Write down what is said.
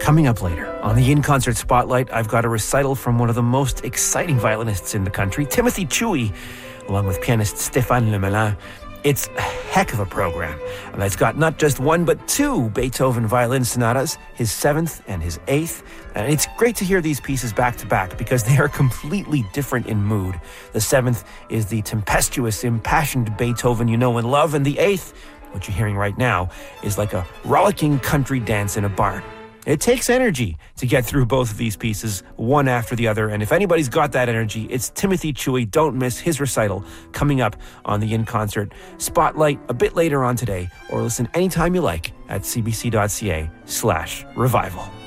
Coming up later, on the In Concert Spotlight, I've got a recital from one of the most exciting violinists in the country, Timothy Chewy, along with pianist Stéphane Lemelin. It's a heck of a program, and it's got not just one but two Beethoven violin sonatas, his 7th and his 8th, and it's great to hear these pieces back to back because they are completely different in mood. The 7th is the tempestuous, impassioned Beethoven you know and love, and the 8th, what you're hearing right now, is like a rollicking country dance in a barn. It takes energy to get through both of these pieces, one after the other. And if anybody's got that energy, it's Timothy Chewy. Don't miss his recital coming up on the In Concert Spotlight a bit later on today, or listen anytime you like at cbc.ca/revival.